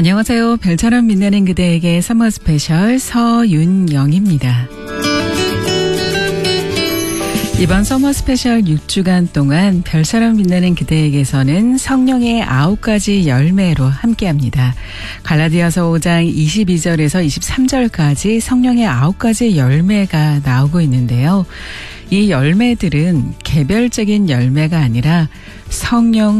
안녕하세요. 별처럼 빛나는 그대에게 서머 스페셜 서윤영입니다. 이번 서머 스페셜 6주간 동안 별처럼 빛나는 그대에게서는 성령의 9가지 열매로 함께합니다. 갈라디아서 5장 22절에서 23절까지 성령의 9가지 열매가 나오고 있는데요. 이 열매들은 개별적인 열매가 아니라 성령